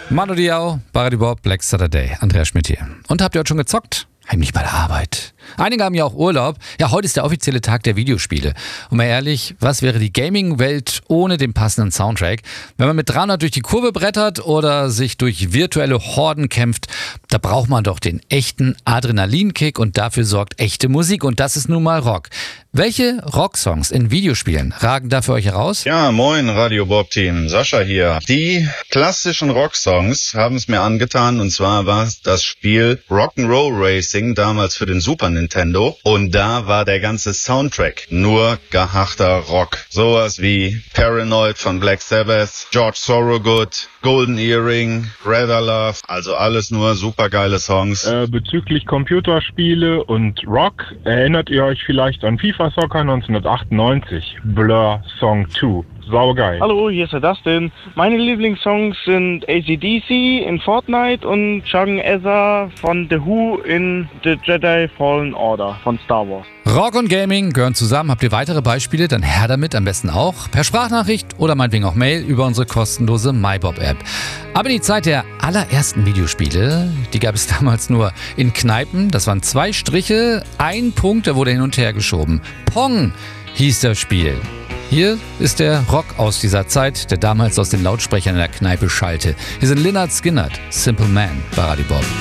Manu Diao, Baradi Bob, Black Saturday, Andreas Schmidt hier. Und habt ihr heute schon gezockt? Heimlich bei der Arbeit. Einige haben ja auch Urlaub. Ja, heute ist der offizielle Tag der Videospiele. Und mal ehrlich, was wäre die Gaming-Welt ohne den passenden Soundtrack? Wenn man mit 300 durch die Kurve brettert oder sich durch virtuelle Horden kämpft, da braucht man doch den echten Adrenalinkick und dafür sorgt echte Musik. Und das ist nun mal Rock. Welche Rocksongs in Videospielen ragen da für euch heraus? Ja, moin Radio Bob Team, Sascha hier. Die klassischen Rocksongs haben es mir angetan, und zwar war es das Spiel Rock'n'Roll Racing, damals für den Super Nintendo, und da war der ganze Soundtrack nur gehachter Rock. Sowas wie Paranoid von Black Sabbath, George Thorogood, Golden Earring, Rather Love, also alles nur supergeile Songs. Bezüglich Computerspiele und Rock, erinnert ihr euch vielleicht an FIFA Soccer 1998, Blur Song 2. Saugeil. Hallo, hier ist der Dustin. Meine Lieblingssongs sind AC/DC in Fortnite und Chang Ezra von The Who in The Jedi Fallen Order von Star Wars. Rock und Gaming gehören zusammen. Habt ihr weitere Beispiele? Dann her damit, am besten auch per Sprachnachricht oder meinetwegen auch Mail über unsere kostenlose MyBob-App. Aber die Zeit der allerersten Videospiele, die gab es damals nur in Kneipen. Das waren 2 Striche, 1 Punkt, der wurde hin und her geschoben. Pong hieß das Spiel. Hier ist der Rock aus dieser Zeit, der damals aus den Lautsprechern in der Kneipe schallte. Hier sind Lynyrd Skynyrd, Simple Man bei Radio Bob.